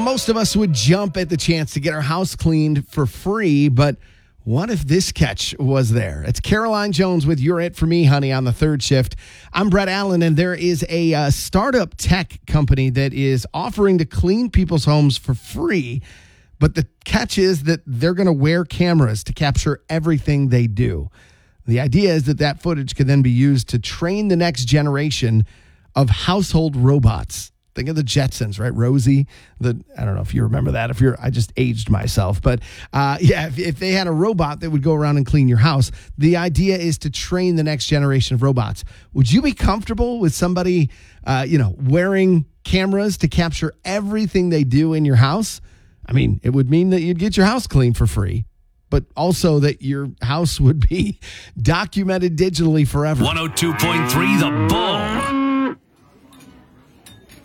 most of us would jump at the chance to get our house cleaned for free, but what if this catch was there? It's Caroline Jones with You're It For Me, Honey, on the third shift. I'm Brett Allen, and there is a startup tech company that is offering to clean people's homes for free, but the catch is that they're going to wear cameras to capture everything they do. The idea is that footage can then be used to train the next generation of household robots. Think of the Jetsons, right? Rosie, I don't know if you remember that. I just aged myself. But if they had a robot that would go around and clean your house, the idea is to train the next generation of robots. Would you be comfortable with somebody, wearing cameras to capture everything they do in your house? I mean, it would mean that you'd get your house cleaned for free, but also that your house would be documented digitally forever. 102.3 The Bull.